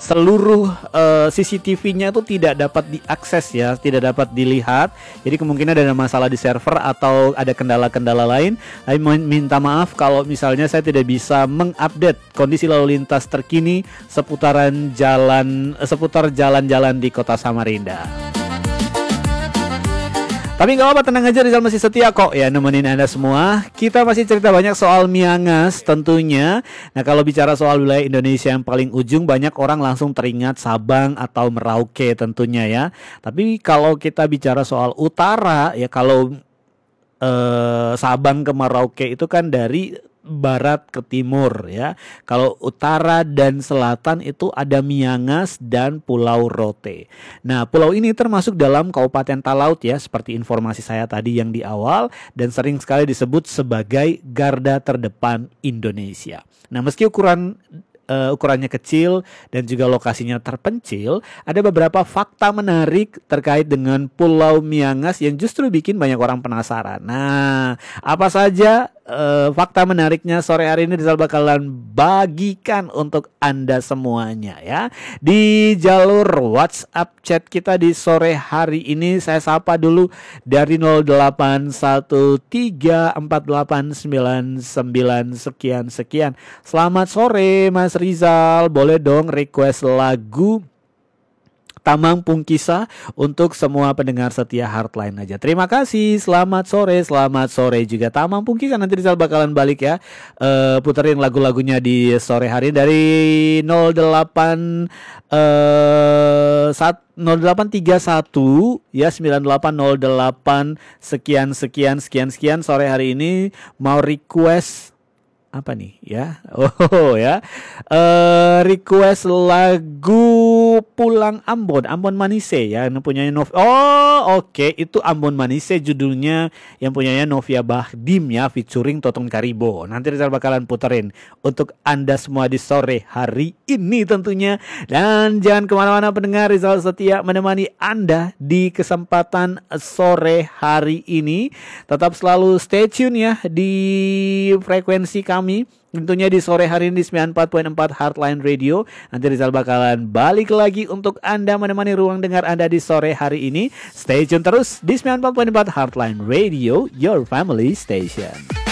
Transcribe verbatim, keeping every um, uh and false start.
seluruh uh, C C T V-nya itu tidak dapat diakses ya, tidak dapat dilihat. Jadi kemungkinan ada masalah di server atau ada kendala-kendala lain. Saya minta maaf kalau misalnya saya tidak bisa mengupdate kondisi lalu lintas terkini seputaran jalan seputar jalan-jalan di Kota Samarinda. Tapi gak apa-apa, tenang aja, Rizal masih setia kok ya nemenin Anda semua. Kita masih cerita banyak soal Miangas tentunya. Nah kalau bicara soal wilayah Indonesia yang paling ujung, banyak orang langsung teringat Sabang atau Merauke tentunya ya. Tapi kalau kita bicara soal utara ya, kalau eh, Sabang ke Merauke itu kan dari barat ke timur ya. Kalau utara dan selatan itu ada Miangas dan Pulau Rote. Nah, pulau ini termasuk dalam Kabupaten Talaut ya, seperti informasi saya tadi yang di awal, dan sering sekali disebut sebagai garda terdepan Indonesia. Nah, meski ukuran Uh, ukurannya kecil dan juga lokasinya terpencil, ada beberapa fakta menarik terkait dengan Pulau Miangas yang justru bikin banyak orang penasaran. Nah, apa saja uh, fakta menariknya sore hari ini Rizal bakalan bagikan untuk Anda semuanya ya. Di jalur WhatsApp chat kita di sore hari ini, saya sapa dulu dari nol delapan satu tiga empat delapan sembilan sembilan sekian sekian. Selamat sore Mas Rizal, boleh dong request lagu Tamang Pungkisa untuk semua pendengar setia Heartline aja. Terima kasih, selamat sore, selamat sore juga Tamang Pungkisa. Nanti Rizal bakalan balik ya, uh, puterin lagu-lagunya di sore hari dari nol delapan tiga satu ya sembilan delapan nol delapan sekian sekian sekian sekian. Sore hari ini mau request apa nih ya? Oh ya, uh, request lagu Pulang Ambon, Ambon Manise ya, yang punyanya Nov. Oh oke, okay. Itu Ambon Manise judulnya, yang punyanya Novia Bahdim ya, featuring Totong Karibo. Nanti Rizal bakalan puterin untuk Anda semua di sore hari ini tentunya. Dan jangan kemana-mana pendengar, Rizal setia menemani Anda di kesempatan sore hari ini. Tetap selalu stay tune ya di frekuensi kami. Tentunya di sore hari ini di sembilan puluh empat koma empat Heartline Radio. Nanti Rizal bakalan balik lagi untuk Anda menemani ruang dengar Anda di sore hari ini. Stay tune terus di sembilan puluh empat koma empat Heartline Radio, your family station.